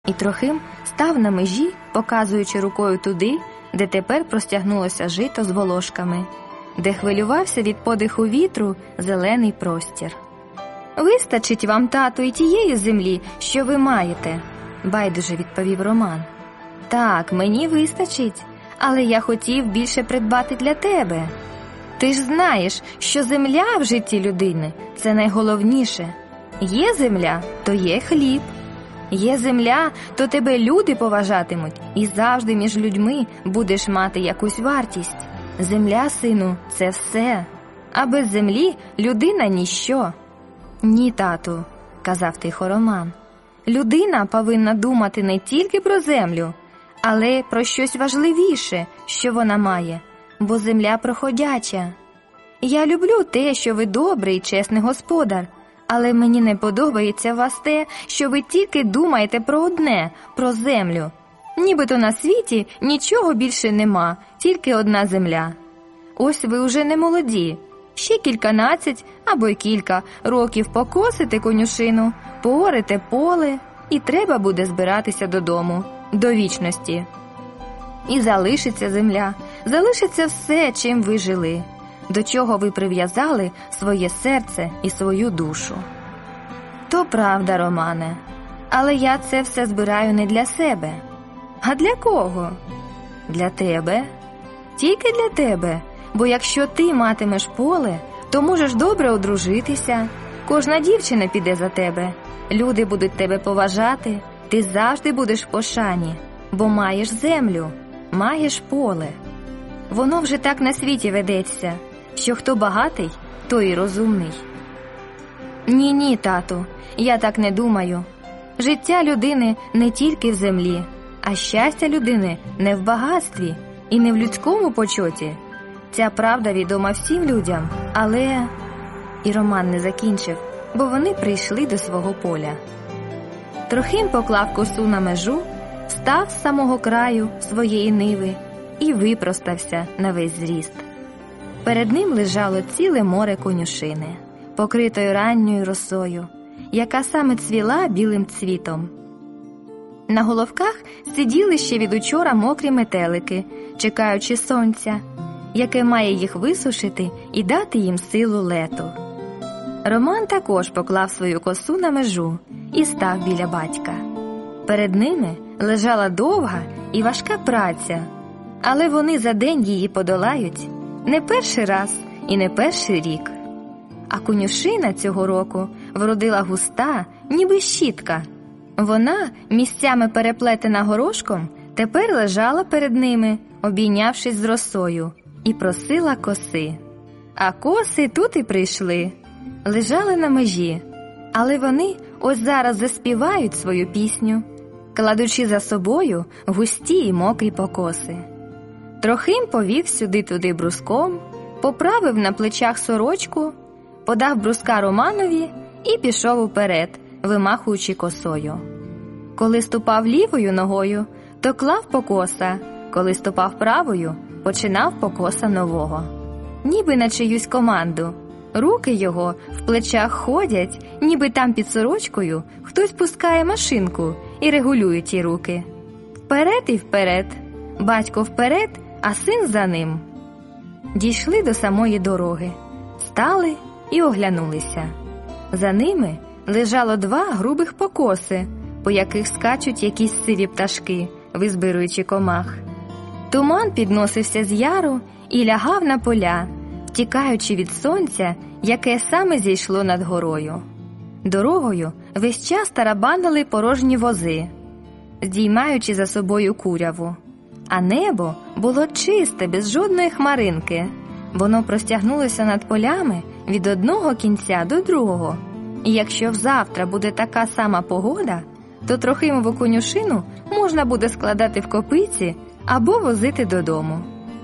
І Трохим став на межі, показуючи рукою туди, де тепер простягнулося жито з волошками, де хвилювався від подиху вітру зелений простір. «Вистачить вам, тату, і тієї землі, що ви маєте», – байдуже відповів Роман. «Так, мені вистачить, але я хотів більше придбати для тебе. Ти ж знаєш, що земля в житті людини – це найголовніше. Є земля, то є хліб. Є земля, то тебе люди поважатимуть, і завжди між людьми будеш мати якусь вартість. Земля, сину, це все, а без землі людина – ніщо». «Ні, тату», – казав тихо Роман. «Людина повинна думати не тільки про землю, але про щось важливіше, що вона має, бо земля проходяча. Я люблю те, що ви добрий і чесний господар, але мені не подобається в вас те, що ви тільки думаєте про одне – про землю. Нібито на світі нічого більше нема, тільки одна земля. Ось ви уже не молоді. Ще кільканадцять або й кілька років покосите конюшину, поорете поле, і треба буде збиратися додому, до вічності. І залишиться земля, залишиться все, чим ви жили, до чого ви прив'язали своє серце і свою душу». «То правда, Романе, але я це все збираю не для себе». «А для кого?» «Для тебе. Тільки для тебе. Бо якщо ти матимеш поле, то можеш добре одружитися, кожна дівчина піде за тебе, люди будуть тебе поважати, ти завжди будеш в пошані, бо маєш землю, маєш поле. Воно вже так на світі ведеться, що хто багатий, той і розумний». «Ні, тату, я так не думаю. Життя людини не тільки в землі, а щастя людини не в багатстві і не в людському почоті. Ця правда відома всім людям, але…» І Роман не закінчив, бо вони прийшли до свого поля. Трохим поклав косу на межу, став з самого краю своєї ниви і випростався на весь зріст. Перед ним лежало ціле море конюшини, покритою ранньою росою, яка саме цвіла білим цвітом. На головках сиділи ще від учора мокрі метелики, чекаючи сонця, яке має їх висушити і дати їм силу лету. Роман також поклав свою косу на межу і став біля батька. Перед ними лежала довга і важка праця, але вони за день її подолають не перший раз і не перший рік. А конюшина цього року вродила густа, ніби щітка. Вона, місцями переплетена горошком, тепер лежала перед ними, обійнявшись з росою, і просила коси. А коси тут і прийшли. Лежали на межі, але вони ось зараз заспівають свою пісню, кладучи за собою густі й мокрі покоси. Трохим повів сюди-туди бруском, поправив на плечах сорочку, подав бруска Романові і пішов уперед, вимахуючи косою. Коли ступав лівою ногою, то клав покоса, коли ступав правою, починав покоса нового. Ніби на чиюсь команду. Руки його в плечах ходять, ніби там під сорочкою хтось пускає машинку і регулює ті руки. Вперед і вперед, батько вперед, а син за ним. Дійшли до самої дороги, стали і оглянулися. За ними лежало два грубих покоси, по яких скачуть якісь сиві пташки, визбируючи комах. Туман підносився з яру і лягав на поля, втікаючи від сонця, яке саме зійшло над горою. Дорогою весь час тарабанили порожні вози, здіймаючи за собою куряву. А небо було чисте, без жодної хмаринки. Воно простягнулося над полями від одного кінця до другого. І якщо завтра буде така сама погода, то Трохимову конюшину можна буде складати в копиці або возити додому.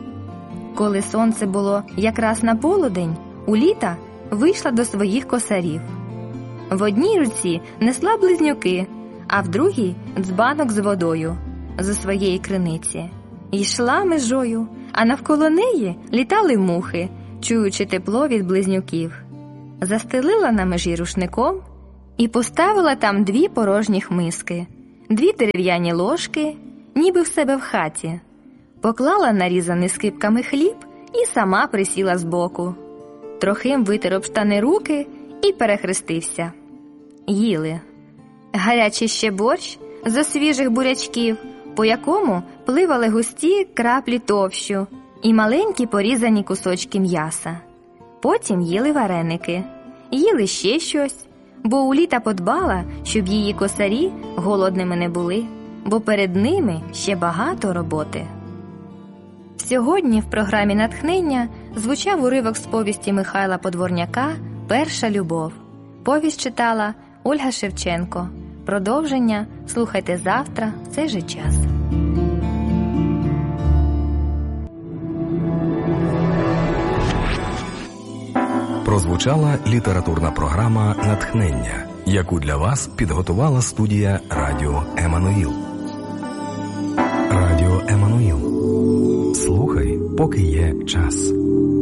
Коли сонце було якраз на полудень, Уліта вийшла до своїх косарів. В одній руці несла близнюки, а в другій – дзбанок з водою зі своєї криниці. Йшла межою, а навколо неї літали мухи, чуючи тепло від близнюків. Застелила на межі рушником і поставила там дві порожніх миски, 2 дерев'яні ложки, ніби в себе в хаті, поклала нарізаний скибками хліб і сама присіла збоку. Трохим витер об штани руки і перехрестився. Їли. Гарячий ще борщ зо свіжих бурячків, по якому пливали густі краплі товщу і маленькі порізані кусочки м'яса. Потім їли вареники, їли ще щось, бо Уліта подбала, щоб її косарі голодними не були, бо перед ними ще багато роботи. Сьогодні в програмі «Натхнення» звучав уривок з повісті Михайла Подворняка «Перша любов». Повість читала Ольга Шевченко. Продовження слухайте завтра в цей же час. Прозвучала літературна програма «Натхнення», яку для вас підготувала студія Радіо Еммануїл. Радіо Еммануїл. Слухай, поки є час.